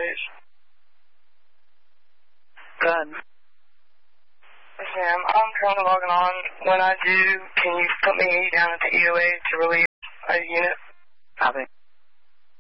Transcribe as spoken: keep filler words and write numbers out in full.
please. Go ahead. Yes, ma'am. I'm currently logging on. When I do, can you put me down at the E O A to relieve a unit? Copy.